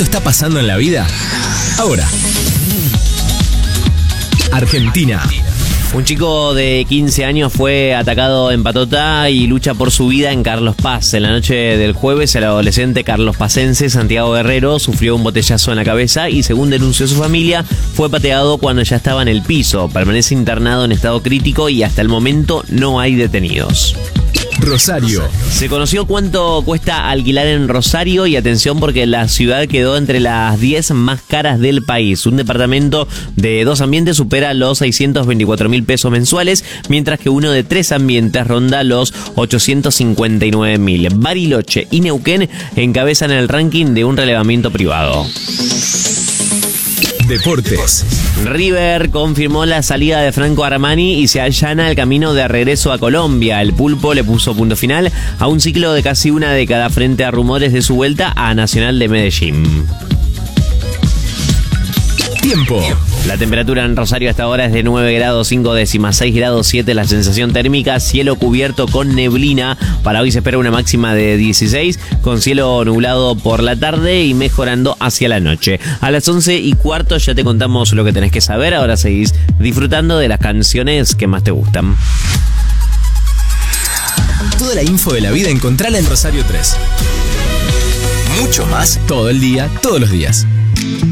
esto está pasando en la vida? Ahora. Argentina. Un chico de 15 años fue atacado en Patotá y lucha por su vida en Carlos Paz. En la noche del jueves, el adolescente carlospacense Santiago Guerrero sufrió un botellazo en la cabeza y, según denunció su familia, fue pateado cuando ya estaba en el piso. Permanece internado en estado crítico y hasta el momento no hay detenidos. Rosario. Se conoció cuánto cuesta alquilar en Rosario y atención porque la ciudad quedó entre las 10 más caras del país. Un departamento de 2 ambientes supera los 624.000 pesos mensuales, mientras que uno de 3 ambientes ronda los 859.000. Bariloche y Neuquén encabezan el ranking de un relevamiento privado. Deportes. River confirmó la salida de Franco Armani y se allana el camino de regreso a Colombia. El Pulpo le puso punto final a un ciclo de casi una década frente a rumores de su vuelta a Nacional de Medellín. Tiempo. La temperatura en Rosario hasta ahora es de 9 grados 5 décimas, 6 grados 7 la sensación térmica, cielo cubierto con neblina. Para hoy se espera una máxima de 16, con cielo nublado por la tarde y mejorando hacia la noche. A las 11:15 ya te contamos lo que tenés que saber. Ahora seguís disfrutando de las canciones que más te gustan. Toda la info de la vida encontrala en Rosario 3. Mucho más todo el día, todos los días.